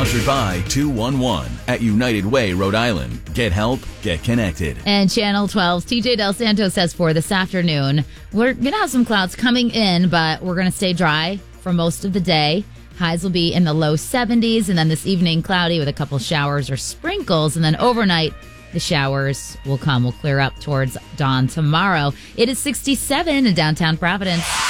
Sponsored by 211 at United Way, Rhode Island. Get help, get connected. And Channel 12's TJ Del Santo says for this afternoon, we're going to have some clouds coming in, but we're going to stay dry for most of the day. Highs will be in the low 70s, and then this evening, cloudy with a couple showers or sprinkles. And then overnight, the showers will clear up towards dawn tomorrow. It is 67 in downtown Providence.